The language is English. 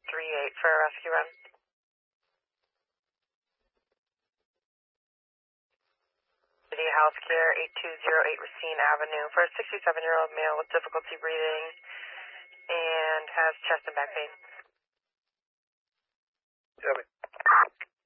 38 for a rescue run. City Health Care, 8208 Racine Avenue for a 67-year-old male with difficulty breathing and has chest and back pain. Tell me.